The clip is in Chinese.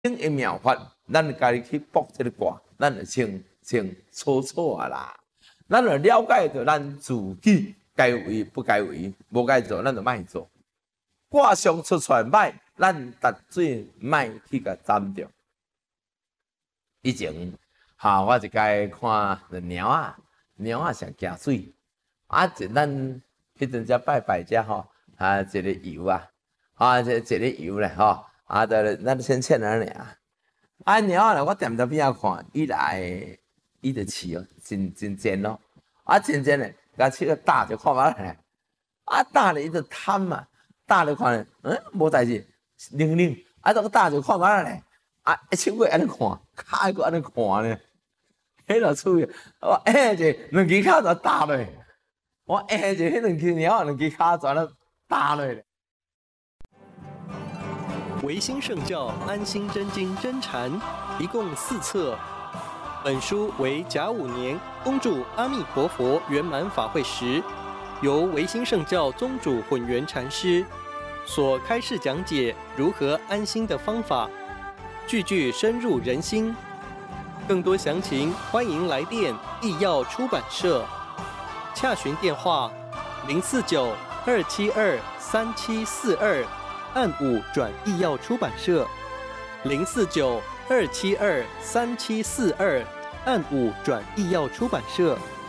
种的妙法，咱家己去卜这个卦，咱就清楚楚啊啦。咱就了解到咱自己该为不该为，无该做，咱就莫做。卦象出来歹，咱绝对莫去甲沾着。以前我一届看猫啊想惊水，咱迄阵只拜只一个油一个油咧咱先切那尔。猫啊，我踮边仔看，伊就饲哦，真贱咯。真贱咧，甲手个打就看嘛咧，打咧伊就贪嘛，打咧看咧，无代志，拧，个打就看嘛咧，手个安尼看，骹个安尼看咧，迄落趣味，我者两支骹就打落，我者迄两支猫两支骹就安尼打落咧。 维新圣教安心真经真禅一共4册，本书为甲午年恭祝阿弥陀佛圆满法会时，由维新圣教宗主混元禅师所开示讲解如何安心的方法，句句深入人心。更多详情，欢迎来电义耀出版社，洽询电话049-272-3742。按5转义耀出版社，049-272-3742，按5转义耀出版社。